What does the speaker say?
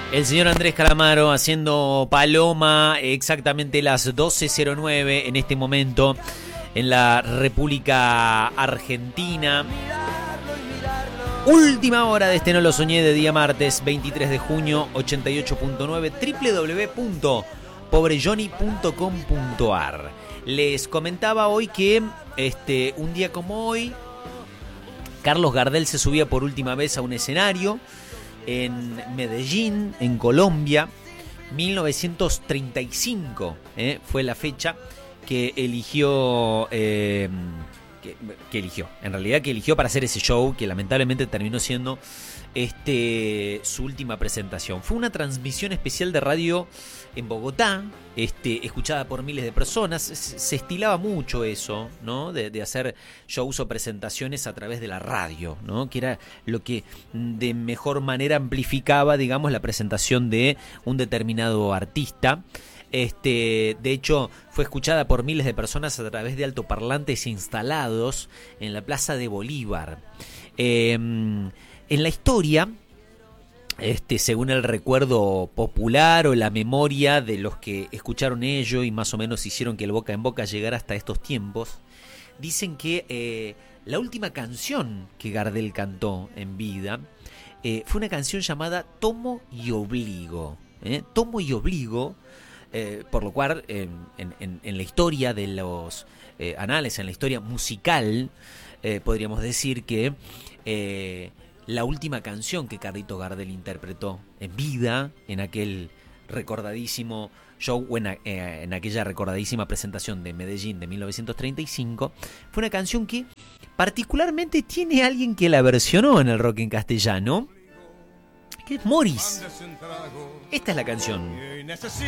El señor Andrés Calamaro haciendo Paloma, exactamente las 12:09 en este momento en la República Argentina. Última hora de este No Lo Soñé de día martes 23 de junio, 88.9, www.pobrejohnny.com.ar. Les comentaba hoy que un día como hoy, Carlos Gardel se subía por última vez a un escenario en Medellín, en Colombia. 1935 fue la fecha que eligió, que eligió para hacer ese show, que lamentablemente terminó siendo su última presentación. Fue una transmisión especial de radio en Bogotá, escuchada por miles de personas. Se estilaba mucho eso, ¿no? De hacer shows o presentaciones a través de la radio, ¿no? Que era lo que de mejor manera amplificaba, digamos, la presentación de un determinado artista. De hecho, fue escuchada por miles de personas a través de altoparlantes instalados en la Plaza de Bolívar. En la historia, según el recuerdo popular o la memoria de los que escucharon ello y más o menos hicieron que el boca en boca llegara hasta estos tiempos, dicen que la última canción que Gardel cantó en vida fue una canción llamada Tomo y Obligo. Tomo y Obligo. Por lo cual, en la historia de los anales, en la historia musical, podríamos decir que la última canción que Carlito Gardel interpretó en vida, en aquel recordadísimo show, o en aquella recordadísima presentación de Medellín de 1935, fue una canción que particularmente tiene alguien que la versionó en el rock en castellano, que es Morris. Esta es la canción.